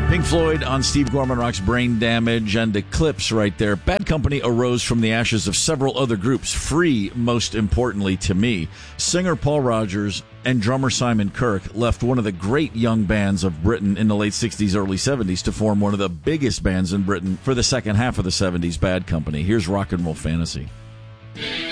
Pink Floyd on Steve Gorman Rock's Brain Damage, and Eclipse right there. Bad Company arose from the ashes of several other groups, Free most importantly to me. Singer Paul Rodgers and drummer Simon Kirke left one of the great young bands of Britain in the late 60s, early 70s to form one of the biggest bands in Britain for the second half of the 70s, Bad Company. Here's Rock and Roll Fantasy.